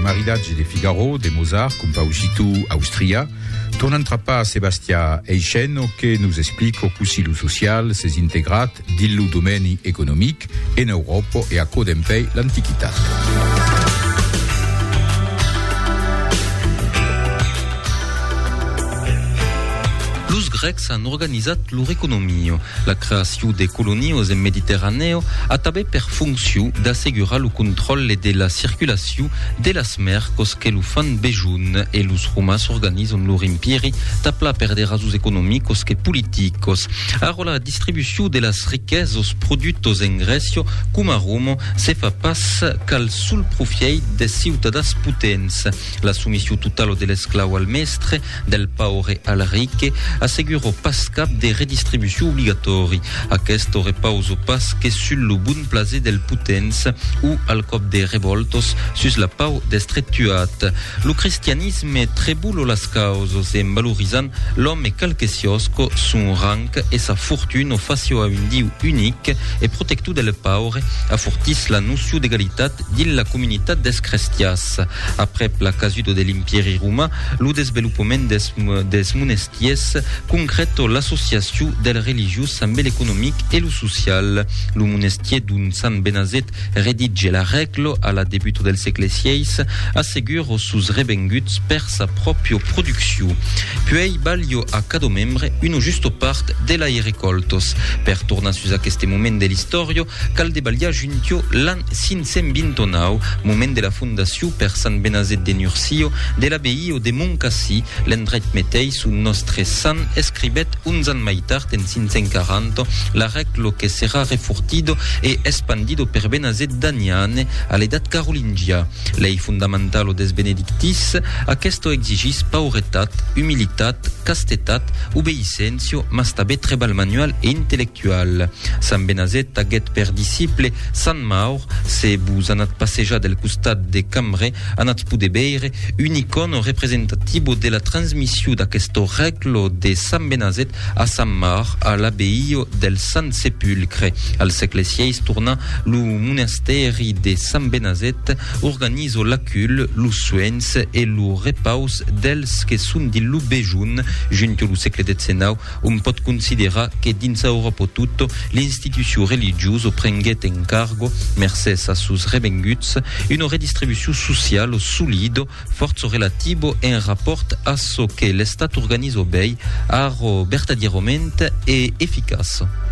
maridaggi de Figaro, de Mozart, compositu Austria, tornantra pa a Sebastia Eixeno che nous explica così lo social s'es integrat dillo domeni economic in Europa e a codempei l'antichitat. Los Grecs han organizat leur economia. La creació de colonies en Mediterraneo a també per funció d'assegurar el control de la circulació de las mercos que lo fan bejun e los romans organizan leur imperi tapla per de rasos econòmicos que políticos. Ara la distribució de las riquesos productos en Grecia com a Roma se fa pas cal sul profit des ciutadans potents. La submissió total de l'esclau al mestre, del paure al riche, assegurò pas cap de redistribució obligatori. Aquest repausa pas que sul lo bon plaser del potents o al cop de revoltos sus la pau destretuat. Lo cristianisme trebulo las causes en valorisant l'homme calqueciosco, son rang e sa fortuna facio a un diu unic e protectu del paure afortis la noció d'egalitat din la comunitat des cristians. Après la casudo de l'imperi romà, lo desenvolupament des monestiers concreto l'associació del religiós amb l'economic e lo social. Lo monestier d'un Sant Benazet redige la regla a la debut del segle VI, assegura sus revenguts per sa propria producció. Puis balio a cada membre una justa part de la recoltos. Per tornar sus aquest moment de l'història, cal de balia juntio l'an 529, moment de la fundació per Sant Benazet de Nurcio de l'abbaia de Montcassi, l'endret meteix un nostre sant escribet uns an mai tard en 540 la regla que serà refortido e espandido per Benazet d'Aniane a l'edat carolingia. Lei fundamental des benedictis, aquesto exigis pauretat, humilitat, castetat, obeïcencio, mas també treball manual e intel·lectual. Sant Benazet aguet per disciple Sant Maur, se vos anat passejar del costat de Cambre, anat pude veire un icono representativo de la transmissió d'aquesto reglo de Sant Benazet a Sant Maur, a l'abbaia del Sant Sepulcre. Al segle VI torna lo monasteri de Sant Benazet organizo l'acul, lo suens e lo repaus dels que són di lo bejun. Junto lo segle XIX, un pot considerar que dins Europa tutto l'institució religiosa prenguet en cargo, mercès a sus revenguts, una redistribució social solido, forzo relativo en rapport a so que l'estat organizo bei aro vertadierament e efficace.